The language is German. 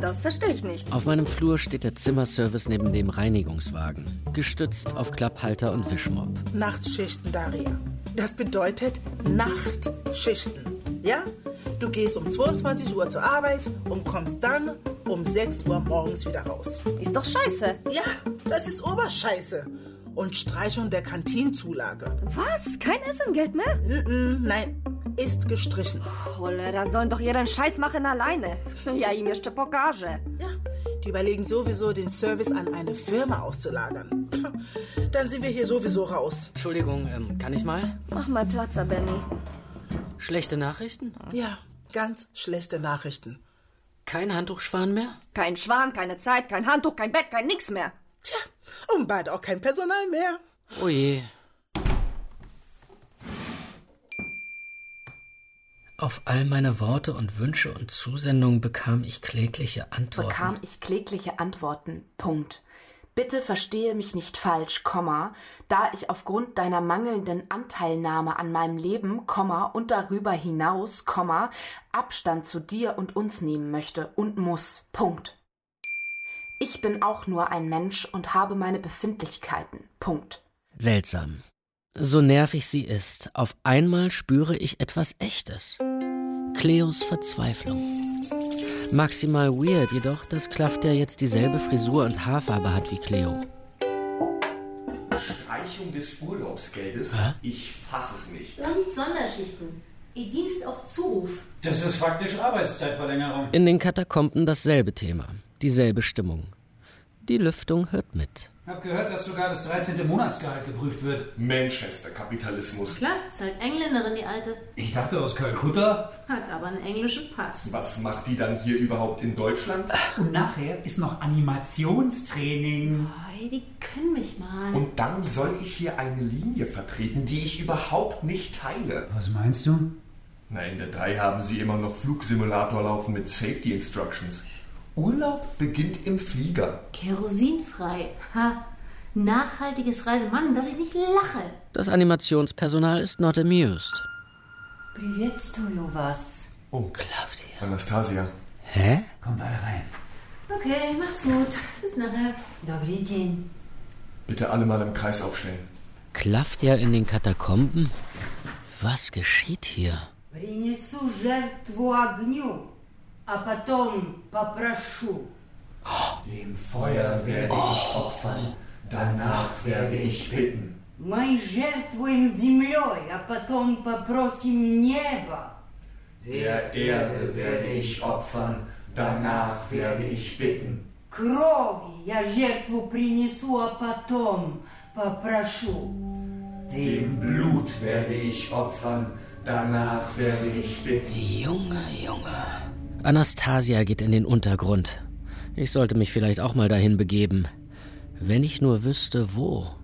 das? Verstehe ich nicht. Auf meinem Flur steht der Zimmerservice neben dem Reinigungswagen, gestützt auf Klapphalter und Wischmopp. Nachtschichten, Daria. Das bedeutet Nachtschichten, ja? Du gehst um 22 Uhr zur Arbeit und kommst dann um 6 Uhr morgens wieder raus. Ist doch scheiße. Ja, das ist Oberscheiße. Und Streichung der Kantinzulage. Was? Kein Essengeld mehr? Nein, ist gestrichen. Cholera, sollen doch ihren Scheiß machen alleine. Ja, im jeszcze pokażę. Ja, die überlegen sowieso, den Service an eine Firma auszulagern. Dann sind wir hier sowieso raus. Entschuldigung, kann ich mal? Mach mal Platz, Benny. Schlechte Nachrichten? Ja, ganz schlechte Nachrichten. Kein Handtuchschwan mehr? Kein Schwan, keine Zeit, kein Handtuch, kein Bett, kein nix mehr. Tja, und bald auch kein Personal mehr. Oh je. Auf all meine Worte und Wünsche und Zusendungen bekam ich klägliche Antworten. Punkt. Bitte verstehe mich nicht falsch, da ich aufgrund deiner mangelnden Anteilnahme an meinem Leben, und darüber hinaus, Abstand zu dir und uns nehmen möchte und muss. Punkt. Ich bin auch nur ein Mensch und habe meine Befindlichkeiten. Punkt. Seltsam. So nervig sie ist, auf einmal spüre ich etwas Echtes. Cleos Verzweiflung. Maximal weird jedoch, dass Klafter jetzt dieselbe Frisur und Haarfarbe hat wie Cleo. Streichung des Urlaubsgeldes? Ich fasse es nicht. Und Sonderschichten. Ihr Dienst auf Zuruf. Das ist faktisch Arbeitszeitverlängerung. In den Katakomben dasselbe Thema, dieselbe Stimmung. Die Lüftung hört mit. Hab gehört, dass sogar das 13. Monatsgehalt geprüft wird. Manchester-Kapitalismus. Klar, ist halt Engländerin, die Alte. Ich dachte aus Kalkutta. Hat aber einen englischen Pass. Was macht die dann hier überhaupt in Deutschland? Und nachher ist noch Animationstraining. Boah, die können mich mal. Und dann soll ich hier eine Linie vertreten, die ich überhaupt nicht teile. Was meinst du? Na, in der 3 haben sie immer noch Flugsimulator laufen mit Safety Instructions. Urlaub beginnt im Flieger. Kerosinfrei. Ha. Nachhaltiges Reisen. Mann, dass ich nicht lache. Das Animationspersonal ist not amused. Приветствую вас. Oh, Claudia. Anastasia. Hä? Kommt alle rein. Okay, macht's gut. Bis nachher. Добрый день. Bitte alle mal im Kreis aufstellen. Claudia in den Katakomben? Was geschieht hier? Принесу жертву огню, а потом попрошу. Dem Feuer werde ich opfern, danach werde ich bitten. Мы жертвуем землей, а потом попросим небо. Der Erde werde ich opfern, danach werde ich bitten. Крови я жертву принесу, а потом попрошу. Dem Blut werde ich opfern, danach werde ich bitten. Junge. Anastasia geht in den Untergrund. Ich sollte mich vielleicht auch mal dahin begeben. Wenn ich nur wüsste, wo.